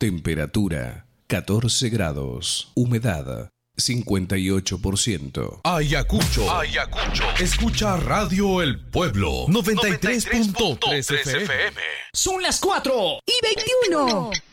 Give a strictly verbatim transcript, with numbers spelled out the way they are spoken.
Temperatura catorce grados. Humedad cincuenta y ocho por ciento. Ayacucho. Ayacucho. Escucha Radio El Pueblo. noventa y tres punto tres F M. Son las cuatro y veintiuno.